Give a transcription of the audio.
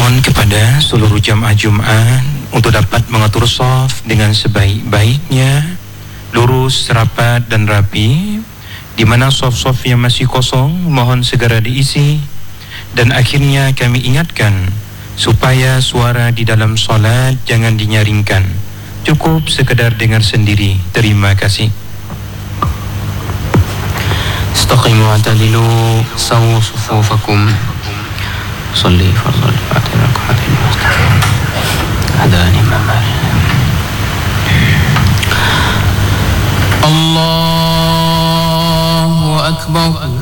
Mohon kepada seluruh jamaah Jumaat untuk dapat mengatur shaf dengan sebaik-baiknya, lurus, rapat dan rapi. Di mana shaf-shaf yang masih kosong mohon segera diisi. Dan akhirnya kami ingatkan supaya suara di dalam solat jangan dinyaringkan, cukup sekedar dengar sendiri. Terima kasih. Istaqimu atadilu sawu sufufakum. Salli fardhu al-Fatihah rak'atayn mustaqim. Hadani mamar. Allahu akbar.